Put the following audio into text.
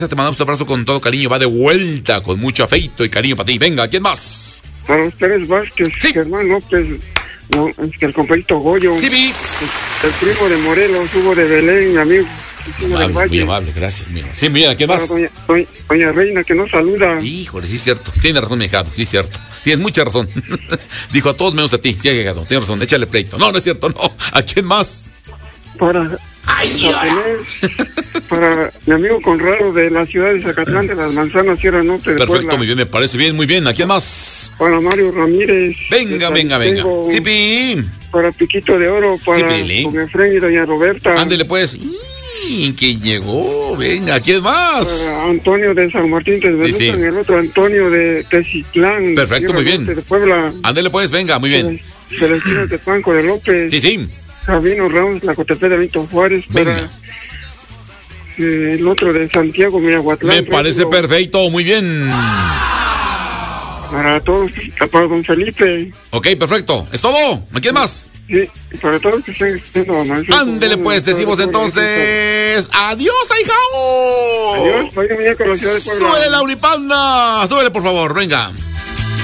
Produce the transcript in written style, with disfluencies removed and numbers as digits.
Te mandamos un abrazo con todo cariño. Va de vuelta con mucho afecto y cariño para ti. Venga, ¿quién más? Para los Pérez Vázquez, sí. Germán López, no, el compañito Goyo. Sí, vi. El primo de Morelos, Hugo de Belén, mi amigo. Muy amable, gracias, mío. Sí, mira, ¿quién más? Doña Reina, que nos saluda. Híjole, sí es cierto. Tiene razón, mi hijado, sí es cierto. Tienes mucha razón. Dijo a todos menos a ti. Sí, hijado, tienes razón. Échale pleito. No, no es cierto, no. ¿A quién más? Para mi amigo Conrado de la ciudad de Zacatlán de las Manzanas, Sierra Norte de Perfecto, Puebla. muy bien, me parece bien, muy bien. ¿A quién más? Para Mario Ramírez. Venga. Zipi. Para Piquito de Oro, para Don Efraín y Doña Roberta. Ándele pues. Que llegó, venga, ¿quién más? Para Antonio de San Martín de Belucan, el otro Antonio de Tecitlán. Perfecto, muy bien. De Puebla. Ándele pues, venga, muy bien. Celestino de Franco de López. Sí. Javino Ramos, la Cotepé de Benito Juárez. Venga. El otro de Santiago Miahuatlán. Me parece perfecto, muy bien. Para todos, para don Felipe. Ok, perfecto. ¿Es todo? ¿A quién más? Sí, para todos que estén haciendo. Ándele pues, decimos entonces. ¡Adiós, ahijao! Adiós, vaya mañana con la ciudad de Puebla. Súbele, Lauripanda. Súbele, por favor, venga.